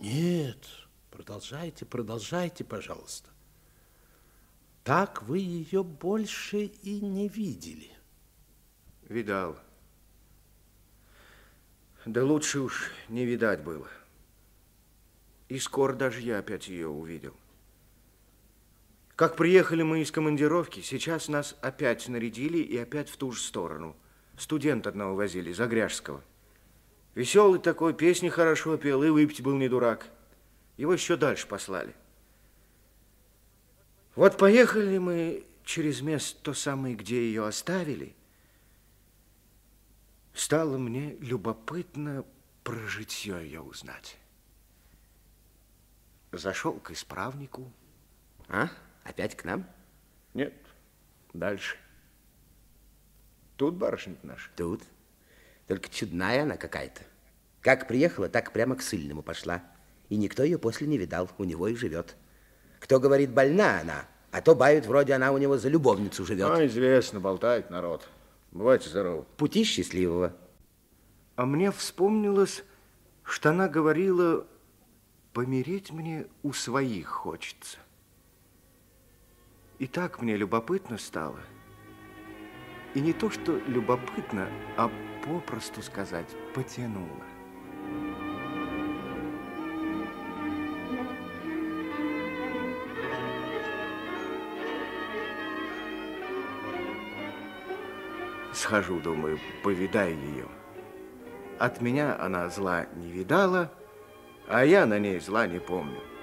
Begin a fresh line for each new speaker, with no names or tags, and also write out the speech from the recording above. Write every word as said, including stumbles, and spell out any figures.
Нет, продолжайте, продолжайте, пожалуйста. Так вы ее больше и не видели.
Видал. Да лучше уж не видать было. И скоро даже я опять ее увидел. Как приехали мы из командировки, сейчас нас опять нарядили и опять в ту же сторону. Студента одного возили, Загряжского. Веселый такой, песни хорошо пел, и выпить был не дурак. Его еще дальше послали. Вот поехали мы через место, то самое, где ее оставили. Стало мне любопытно про житье ее узнать. Зашел к исправнику.
А? Опять к нам?
Нет, дальше. Тут барышня наша.
Тут. Только чудная она какая-то. Как приехала, так прямо к ссыльному пошла. И никто ее после не видал, у него и живет. Кто говорит, больна она, а то бают, вроде она у него за любовницу живет.
А, известно, болтает народ. Бывайте здоровы.
Пути счастливого.
А мне вспомнилось, что она говорила, помереть мне у своих хочется. И так мне любопытно стало. И не то, что любопытно, а попросту сказать, потянуло. Схожу, думаю, повидаю ее. От меня она зла не видала, а я на ней зла не помню.